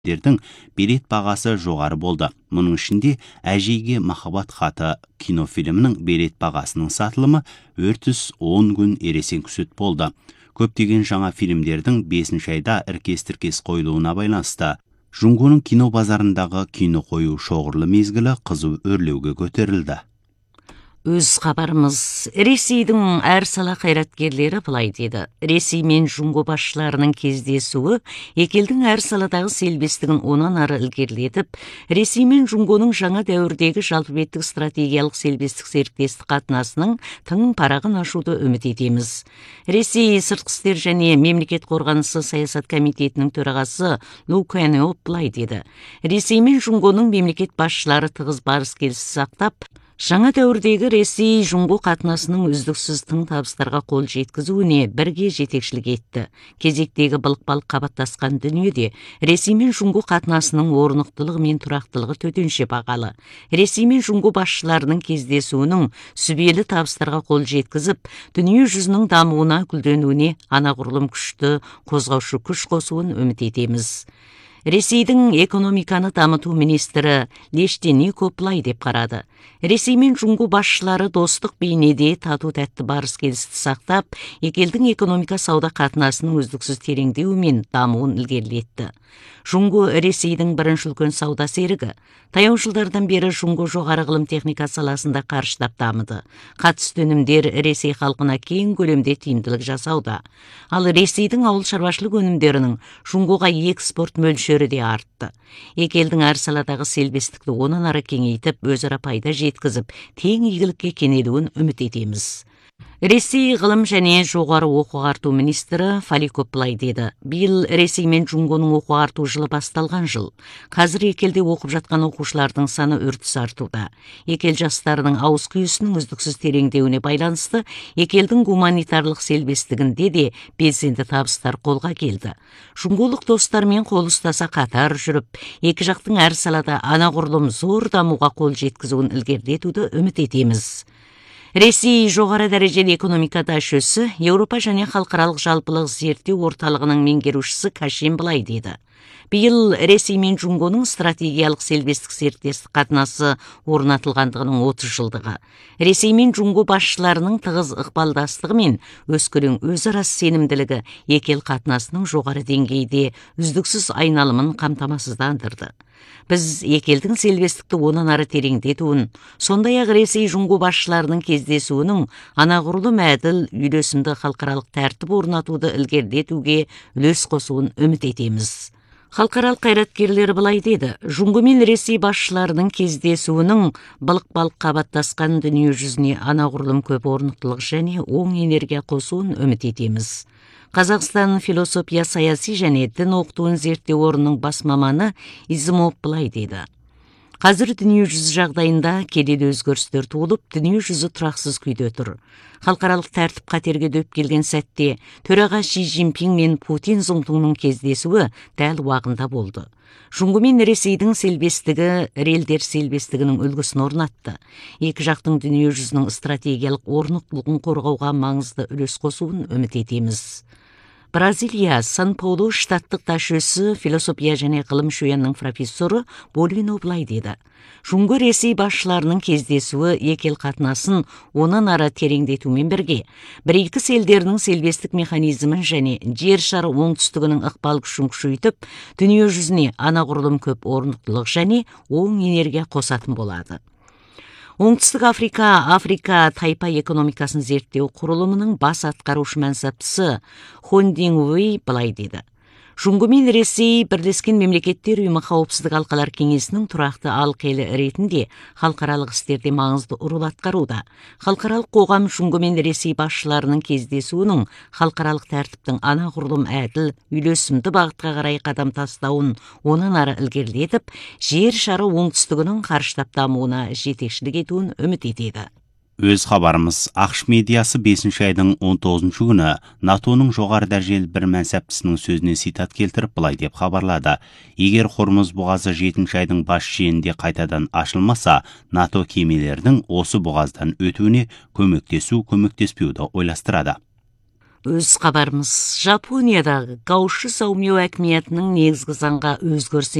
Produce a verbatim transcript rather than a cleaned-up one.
дердің билет бағасы жоғары болды. Мұның ішінде Әжейге махаббат хаты кинофильмінің билет бағасының сатылымы өртүз он күн ересен күсет болды. Көптеген жаңа фильмдердің бесінші айда іркес-тіркес қойылуына байланысты Жунгоның кино базарындағы кино қою шоғырлы мезгілі қызу өрлеуге көтерілді. Өз хабарымыз, Ресейдің әр сала қайраткерлері былай деді. Ресей мен Жунго басшыларының кездесуі екелдің әр саладағы селбестігін онан ары ілгерілетіп, Ресей мен Жунгоның жаңа дәуірдегі жалпыбеттік стратегиялық селбестік серіктестік қатынасының тың парағын ашуды үміт етеміз. Ресей сыртқы істер және мемлекет қорғанысы саясат комитетінің төрағасы Лу Куаньо былай деді. Ресей мен Жунгоның мемлекет басшылары тығыз барыс келіс сақтап, жаңа дәуірдегі Ресей-Жунго қатынасының үздіксіз тың табыстарға қол жеткізуіне бірге жетекшілік етті. Кезектегі былық-балық қабаттасқан дүниеде Ресей мен Жунго қатынасының орнықтылығы мен тұрақтылығы төтенше бағалы. Ресей мен Жунго басшыларының кездесуінің сүбелі табыстарға қол жеткізіп, дүние жүзінің дамуына, гүлденуіне анағұрлым күшті қозғаушы күш қосуын үміт етеміз. Ресейдің экономиканы дамыту министрі Лештенико былай деп қарады. Ресей мен Жунго басшылары достық бейнеде тату-тәтті барыс келісті сақтап, екелдің экономика сауда қатынасының үздіксіз тереңдеуі мен дамуын ілгерілетті. Жунго Ресейдің бірінші үлкен сауда серігі. Таяу жылдардан бері Жунго жоғары ғылым техника саласында қарыштап дамыды. Қатысты өнімдер Ресей халқына кең көлемде тиімділік жасауда. Ал Ресейдің ауыл шаруашылық өнімдерінің Жунгоға экспорт мөлшері де артты. Екі елдің әр саладағы селбестікті онан ары кеңейтіп, өзара пайда жеткізіп, тең игілікке кенелуін үміт етеміз. Ресей ғылым және жоғары оқу арту министрі Фалико былай деді. Биыл Ресей мен Жунгоның оқу арту жылы басталған жыл. Қазір екі елде оқып жатқан оқушылардың саны үрдіс артуда. Екі ел жастарының ауыз күйісінің үздіксіз тереңдеуіне байланысты екі елдің гуманитарлық селбестігінде де белсенді табыстар қолға келді. Жунголық достармен қол ұстаса қатар жүріп, екі жақтың әр салада анағұрлым зор дамуға қол жеткізуін ілгерілетуді үміт етеміз. Ресей жоғары дәрежелі экономика дашөсі Еуропа және халықаралық жалпылық зерттеу орталығының меңгерушісі Кашин былай деді. Биыл Ресей мен Жунгоның стратегиялық селбестік серіктестік қатынасы орнатылғандығының отыз жылдығы. Ресей мен Жунго басшыларының тығыз ықпалдастығы мен өскелең өзара сенімділігі екі ел қатынасының жоғары деңгейде үздіксіз айналымын қамтамасыздандырды. Біз екі елдің селбестікті онан ары тереңдетуін, сондай-ақ Ресей Жунго басшыларының кездесуінің анағұрлым әділ, үйлесімді халықаралық тәртіп орнатуды ілгерілетуге үлес қосуын үміт етеміз. Халықаралық қайраткерлері былай деді. Жунго мен Ресей басшыларының кездесуінің былық-балық қабаттасқан дүние жүзіне анағұрлым көп орнықтылық және оң энергия қосуын үміт етеміз. Қазақстан философия саяси және дін оқытуын зерттеу орнының бас маманы Измов былай деді. Қазір дүние жүзі жағдайында келелі өзгерістер туылып, дүние жүзі тұрақсыз күйде тұр. Халықаралық тәртіп қатерге дөп келген сәтте төраға Ши Цзиньпин мен Путин Цзиньпиннің кездесуі дәл уағында болды. Жунго мен Ресейдің селбестігі релдер селбестігінің үлгісін орнатты. Екі жақтың дүние жүзінің стратегиялық орнықтылығын қорғауға маңызды үлес қосуын үміт етеміз. Бразилия Сан-Паулу штаттық дашөсі философия және ғылым шөйеннің профессоры Болино былай деді. Жунго Ресей басшыларының кездесуі екі ел қатынасын онан ары тереңдетумен бірге, бір-екі елдерінің селбестік механизмін және жер шары оңтүстігінің ықпал күшін күшейтіп, дүние жүзіне анағұрлым көп орнықтылық және оң энергия қосатын болады. Оңтүстік Африка, Африка тайпа экономикасын зерттеу құрылымының бас атқарушы мәнсаптысы Хондин Уэй былай деді. Жунго мен Ресей бірлескен мемлекеттер ұйымы қауіпсіздік алқалар кеңесінің тұрақты алқелі ретінде халықаралық істерде маңызды рөл атқаруда. Халықаралық қоғам Жунго мен Ресей басшыларының кездесуінің халықаралық тәртіптің анағұрлым әділ, үйлесімді бағытқа қарай қадам тастауын онан ары ілгерілетіп, жер шары оңтүстігінің қарыштап дамуына жетекшілік етуін үміт етеді. Өз хабарымыз, ақш медиасы бесінші айдың он тоғызыншы күні натоның жоғары дәрежелі бір мәнсаптысының сөзіне цитат келтіріп былай деп хабарлады. Егер Хормуз бұғазы жетінші айдың бас шенінде қайтадан ашылмаса, НАТО кемелердің осы бұғаздан өтуіне көмектесу көмектеспеуді ойластырады. Өз хабарымыз Жапониядағы Кауши Саумио әкиметінің негізгі заңға өзгеріс